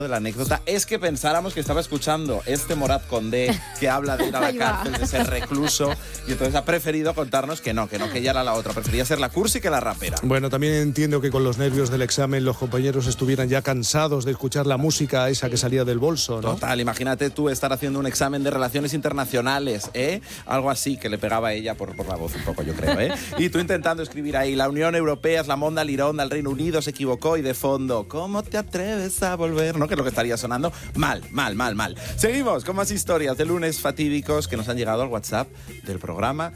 de la anécdota es que pensáramos que estaba escuchando este Morat Condé que habla de ir a la cárcel, de ser recluso, y entonces ha preferido contarnos que que ella era la otra, prefería ser la cursi que la rapera. Bueno, también entiendo que con los nervios del examen los compañeros estuvieran ya cansados de escuchar la música esa que salía del bolso, ¿no? Total, imagínate tú estar haciendo un examen de relaciones internacionales, algo así que le pegaba a ella por la voz un poco, yo creo, y tú intentando escribir ahí, la Unión Europea es la monda lironda, el Reino Unido se equivocó, y de fondo, ¿cómo te atreves a volver? ¿No? Que es lo que estaría sonando. Mal. Seguimos con más historias de lunes fatídicos que nos han llegado al WhatsApp del programa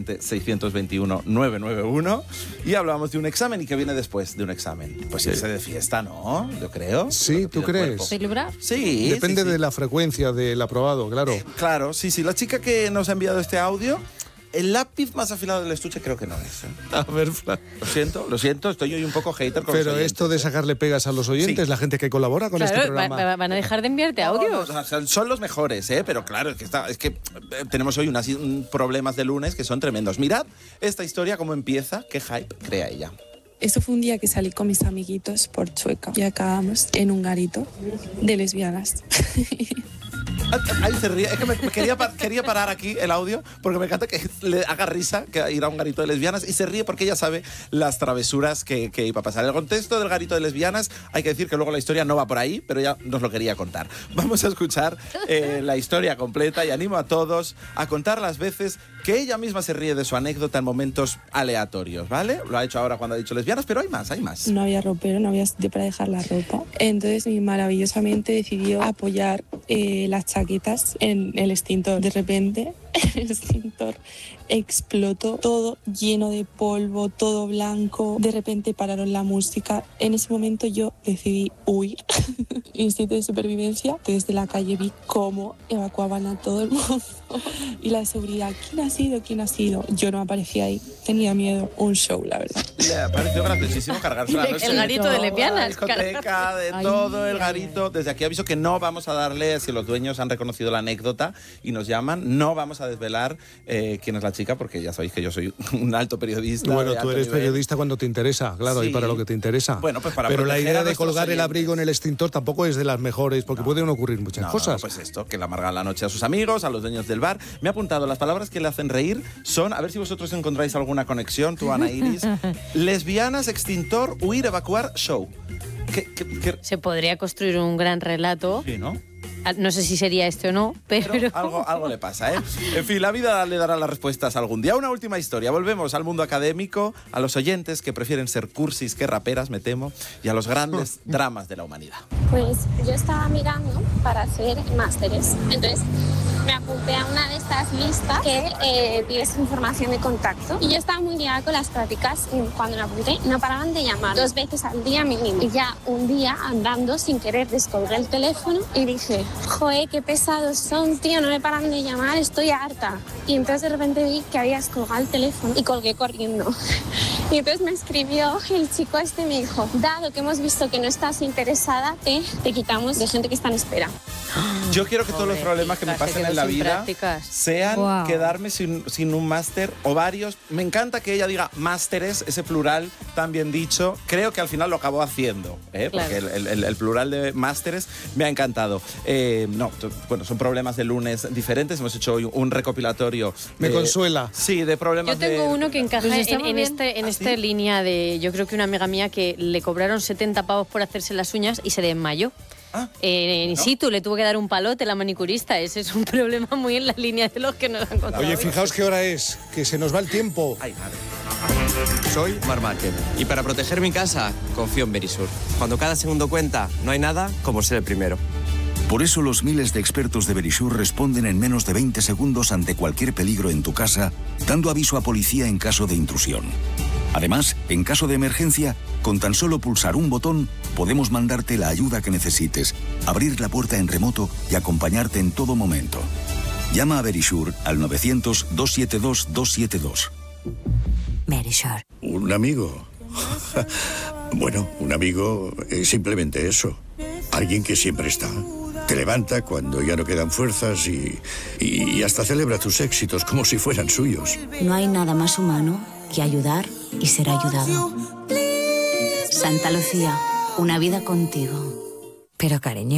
620-621-991, y hablábamos de un examen y que viene después de un examen. Pues irse de fiesta, ¿no? Yo creo. Sí, ¿tú crees? ¿Celebrar? Sí. Depende sí. de la frecuencia del aprobado, claro. Claro, sí. La chica que nos ha enviado este audio, el lápiz más afilado del estuche creo que no es. A ver, Fran. Lo siento, estoy hoy un poco hater con Pero los oyentes, esto de sacarle pegas a los oyentes, Sí. la gente que colabora con este programa. ¿Van a dejar de enviarte audios? No, son los mejores, pero claro, es que tenemos hoy unos problemas de lunes que son tremendos. Mirad esta historia, cómo empieza, qué hype crea ella. Esto fue un día que salí con mis amiguitos por Chueca y acabamos en un garito de lesbianas. Ahí se ríe. Es que quería parar aquí el audio porque me encanta que le haga risa que ir a un garito de lesbianas, y se ríe porque ella sabe las travesuras que iba a pasar. El contexto del garito de lesbianas, hay que decir que luego la historia no va por ahí, pero ella nos lo quería contar. Vamos a escuchar la historia completa y animo a todos a contar las veces que ella misma se ríe de su anécdota en momentos aleatorios, ¿vale? Lo ha hecho ahora cuando ha dicho lesbianas, pero hay más. No había ropero, no había sitio para dejar la ropa. Entonces maravillosamente decidió apoyar las chaquetas en el extintor. De repente el extintor explotó, todo lleno de polvo, todo blanco. De repente pararon la música. En ese momento yo decidí huir. Instinto de supervivencia. Desde la calle vi cómo evacuaban a todo el mundo. Y la seguridad, ¿quién ha sido? Yo no aparecía ahí. Tenía miedo. Un show, la verdad. Le pareció graciosísimo cargarse la noche. El garito de lesbianas. La discoteca, de todo el garito. Desde aquí aviso que no vamos a darle, si los dueños han reconocido la anécdota y nos llaman, no vamos a desvelar quién es la chica, porque ya sabéis que yo soy un alto periodista. Bueno, tú eres periodista cuando te interesa, claro, Sí. y para lo que te interesa. Bueno, pues para Pero la proteger idea a de nuestros colgar el oyentes. abrigo en el extintor tampoco es de las mejores, porque pueden ocurrir muchas cosas. Pues esto, que le amargan la noche a sus amigos, a los dueños del bar. Me ha apuntado, las palabras que le hacen reír son, a ver si vosotros encontráis alguna conexión, tú, Ana Iris. Lesbianas, extintor, huir, evacuar, show. ¿Qué? Se podría construir un gran relato. Sí, ¿no? No sé si sería este o no, pero... Algo le pasa, En fin, la vida le dará las respuestas algún día. Una última historia. Volvemos al mundo académico, a los oyentes que prefieren ser cursis que raperas, me temo, y a los grandes dramas de la humanidad. Pues yo estaba mirando para hacer másteres. Entonces me apunté a una de estas listas que pides información de contacto. Y yo estaba muy liada con las prácticas, y cuando me apunté no paraban de llamar 2 veces al día mínimo. Y ya un día, andando sin querer, descolgué el teléfono y dije: joder, qué pesados son, tío, no me paran de llamar, estoy harta. Y entonces de repente vi que habías colgado el teléfono y colgué corriendo. Y entonces me escribió el chico y me dijo: dado que hemos visto que no estás interesada, te quitamos de gente que está en espera. Yo quiero que todos los problemas que me pasen en la vida sean quedarme sin un máster o varios. Me encanta que ella diga másteres, ese plural tan bien dicho. Creo que al final lo acabó haciendo, porque el plural de másteres me ha encantado. Bueno, son problemas de lunes diferentes. Hemos hecho hoy un recopilatorio. Me consuela. Sí, de problemas. Yo tengo uno que encaja Pues en esta línea de... Yo creo que una amiga mía que le cobraron 70 pavos por hacerse las uñas y se desmayó. In situ, le tuvo que dar un palote la manicurista. Ese es un problema muy en la línea de los que nos han contado. Oye, fijaos qué hora es, que se nos va el tiempo. Ay, madre. Soy Marc Márquez y para proteger mi casa confío en Verisur. Cuando cada segundo cuenta, no hay nada como ser el primero. Por eso los miles de expertos de Verisur responden en menos de 20 segundos ante cualquier peligro en tu casa, dando aviso a policía en caso de intrusión. Además, en caso de emergencia, con tan solo pulsar un botón, podemos mandarte la ayuda que necesites, abrir la puerta en remoto y acompañarte en todo momento. Llama a Verisur al 900-272-272. Verisur. ¿Un amigo? Bueno, un amigo es simplemente eso. Alguien que siempre está. Te levanta cuando ya no quedan fuerzas y hasta celebra tus éxitos como si fueran suyos. No hay nada más humano que ayudar y ser ayudado. Santa Lucía, una vida contigo. Pero cariño,